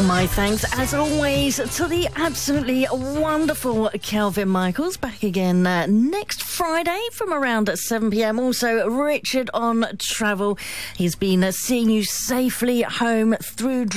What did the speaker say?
My thanks, as always, to the absolutely wonderful Kelvin Michaels. Back again next Friday from around 7 p.m. Also, Richard on travel. He's been seeing you safely home through